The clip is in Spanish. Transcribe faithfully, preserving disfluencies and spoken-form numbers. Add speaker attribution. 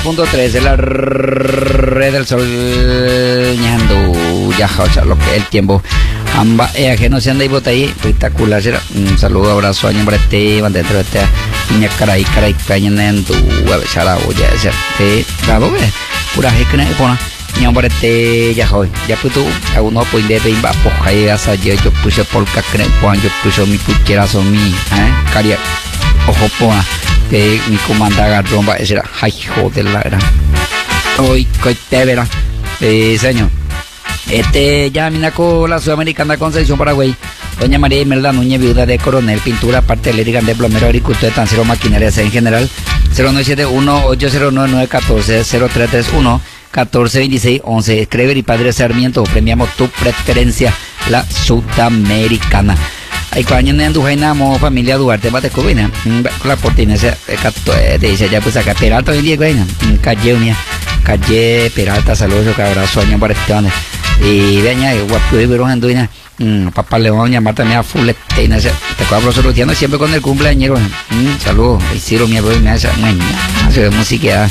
Speaker 1: Punto tres de la red del sol ñando ya o lo que es el tiempo amba eh, que no se anda y bota ahí espectacular será un saludo abrazo a ñambre te van dentro de esta niña caray caray cañen tu web sala o ya ese te dado ve pura gente que pone ñambre te ya hoy ya puto a uno pues de be va por ahí asa yo yo puse por ca creen cuando yo puse mi puchera son mi eh caria ojo pona que mi comandante romba ese era ay joder la gran hoy que te verá eh señor este ya mina con la sudamericana Concepción Paraguay doña María Imelda Núñez viuda de coronel pintura parte lírica de plomero agricultor de tancero maquinarias en general cero nueve siete uno ocho cero nueve nueve uno cuatro cero tres tres uno catorce veintiséis once escribe y padre Sarmiento premiamos tu preferencia la sudamericana. Hay cuando en Dujaina mo familia Duarte bate cubina la portina se de dice ya pues acá Peralta hoy día güeyna calle unia calle Peralta saludos que abrazo año para estos y veña guapo y verón anduina papá León llamar también a full te acuerdo solo siempre con el cumpleañero saludos y Ciro mi abuelo me hace muña hace música